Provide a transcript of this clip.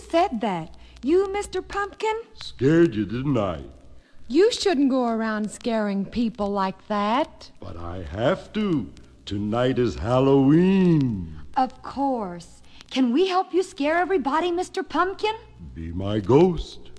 said that? You, Mr. Pumpkin? Scared you, didn't I? You shouldn't go around scaring people like that. But I have to. Tonight is Halloween. Of course. Can we help you scare everybody, Mr. Pumpkin? Be my ghost.